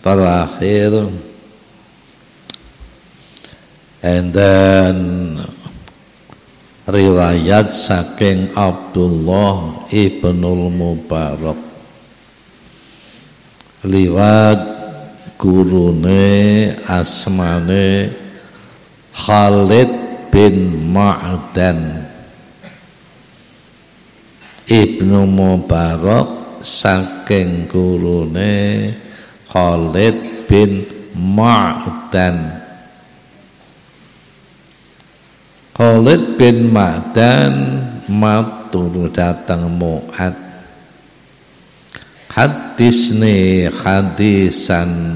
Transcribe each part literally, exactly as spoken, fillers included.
terakhir. And then riwayat saking Abdullah ibnul Mubarak liwat gurune asmane Khalid bin Ma'dan. Ibnu Mubarak saking gurune Khalid bin Ma'dan. Khalid bin Ma'dan matur datang Mu'ad, hadisni hadisan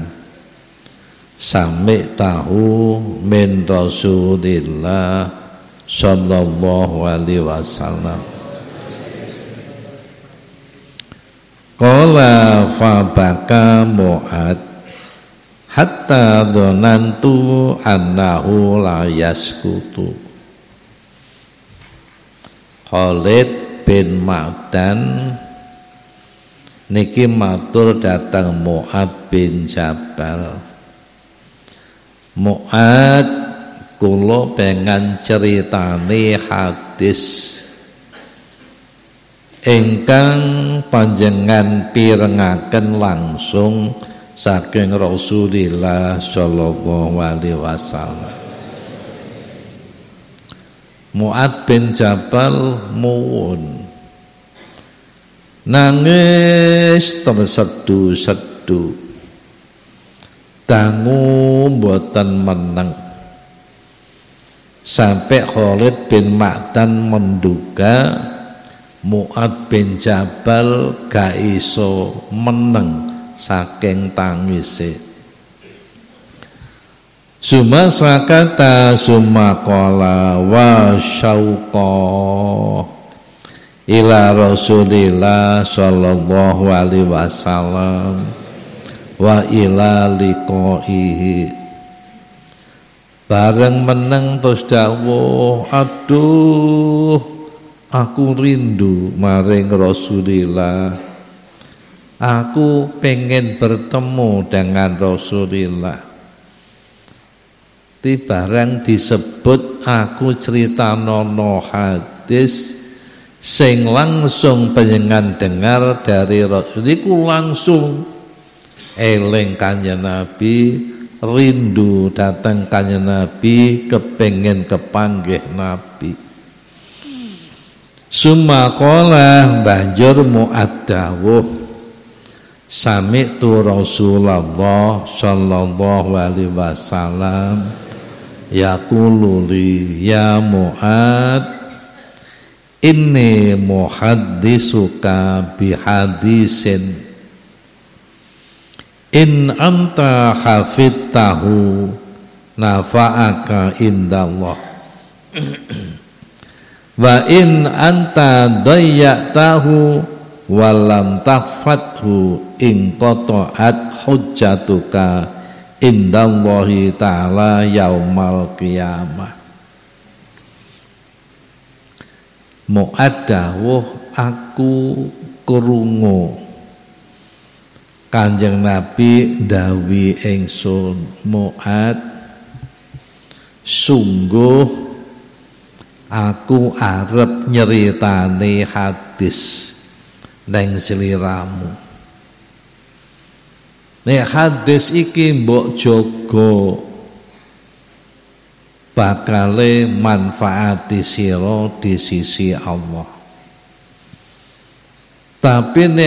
sami tahu min Rasulillah sallallahu alaihi wasallam. Qala fa baka Mu'ad hatta dhanantu annahu la yaskutu. Khalid bin Ma'dan niki matur datang Mu'ad bin Jabal, Mu'ad kula pengen ceritani hadis ingkang panjenengan pirengaken langsung saking Rasulillah sallallahu alaihi wasallam. Mu'ad bin Jabal muwun nangis tersedu-sedu, dangu mboten meneng, sampai Khalid bin Ma'dan menduga Mu'ad bin Jabal gak iso meneng saking tangise. Suma sakata summa qala wa syauqa ila Rasulillah sallallahu alaihi wasallam wa ila liqaihi. Bareng meneng terus dawuh, aduh aku rindu maring Rasulillah, aku pengen bertemu dengan Rasulillah. Barang disebut aku cerita nono hadis sing langsung panjenengan dengar dari Rasul iku langsung eling kanjeng Nabi, rindu datang kanjeng Nabi, kepengen kepanggih Nabi. Summa qala banjur Mu'ad dawuh, sami'tu Rasulullah sallallahu alaihi wasallam yaqulu li ya Mu'ad inni muhaddisuka bihadisin in anta hafidtahu nafa'aka indallah wa in anta dayyatahu walam tahfathu in qata'at hujjatuka indallahi ta'ala yaumal qiyamah. Mu'ad dawuh, aku krungu Kanjeng Nabi dawi ingsun, Mu'ad sungguh aku arep nyeritani hadis neng sliramu. Nek hadis iki mbok jaga bakale manfaati sira di sisi Allah. Tapi nek